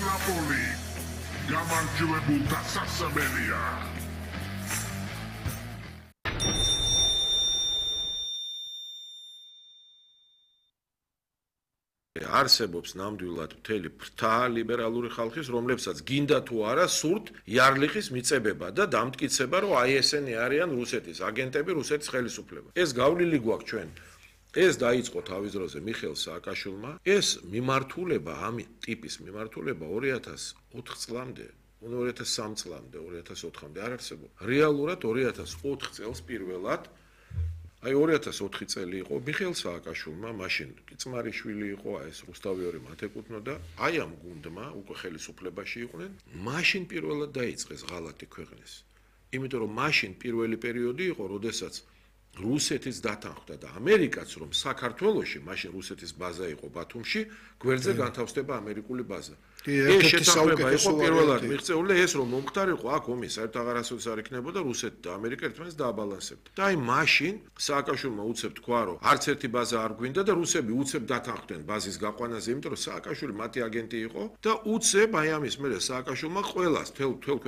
ნაპოლი გამარჯვებულთა სასამელია. არსებობს ნამდვილად მთელი ფრთა ლიბერალური ხალხის, რომლებსაც გინდა თუ არა სურთ იარლიხის მიწებება და დამტკიცება, რომ აი ესენი არიან რუსეთის აგენტები, რუსეთის ხელისუფლება. ეს გავლილი გვაქვს ჩვენ. ეს დაიწყო თავის დროზე მიხეილ სააკაშვილმა. ეს მიმართულება, ამ ტიპის მიმართულება 2004 წლამდე, 2003 წლამდე, 2004-მდე არ არსებობდა. რეალურად 2004 წელს პირველად აი 2004 წელი იყო მიხეილ სააკაშვილმა, მაშინ კი წმარიშვილი იყო, ეს რუსთავიორი მათ ეკუთვნოდა, აი ამ გუნდმა უკვე ხელისუფლებაში იყვნენ, მაშინ პირველად დაიწყეს ღალატი ქვეყნის. იმიტომ რომ მაშინ პირველი პერიოდი იყო, როდესაც რუსეთის დათანხმდა და ამერიკაც რომ საქართველოში, მაშინ რუსეთის ბაზა იყო ბათუმში, გვერდზე განთავსდება ამერიკული ბაზა. ეს შეთანხმება იყო პირველად მიღწეული და ეს რომ მომხდარიყო, აქ ომი საერთოდ აღარასოდეს არ იქნებოდა, რუსეთი და ამერიკა ერთმანეთს დააბალანსებდა. და აი მაშინ სააკაშვილმა უცებ თქვა, რომ არც ერთი ბაზა არ გვინდა და რუსები უცებ დათანხმდნენ ბაზის გაყვანაზე, იმიტომ რომ სააკაშვილი მათი აგენტი იყო და უცებ აი ამის მერე სააკაშვილმა ყველას თელ